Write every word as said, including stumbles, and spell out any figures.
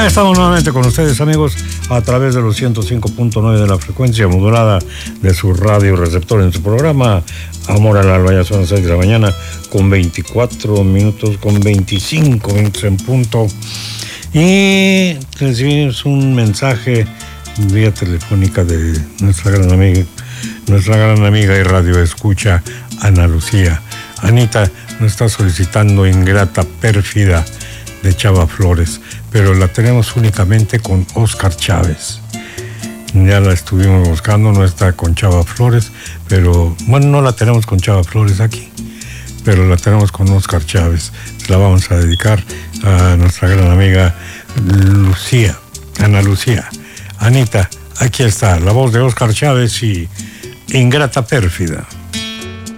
Ya estamos nuevamente con ustedes, amigos, a través de los ciento cinco punto nueve de la frecuencia modulada de su radio receptor en su programa Amor al Alba. Ya son las seis de la mañana con veinticuatro minutos, con veinticinco minutos en punto. Y recibimos un mensaje vía telefónica de nuestra gran amiga, nuestra gran amiga y radio escucha, Ana Lucía. Anita nos está solicitando Ingrata Pérfida de Chava Flores, pero la tenemos únicamente con Óscar Chávez. Ya la estuvimos buscando, no está con Chava Flores, pero bueno, no la tenemos con Chava Flores aquí, pero la tenemos con Óscar Chávez. Se la vamos a dedicar a nuestra gran amiga Lucía, Ana Lucía. Anita, aquí está la voz de Óscar Chávez y Ingrata Pérfida.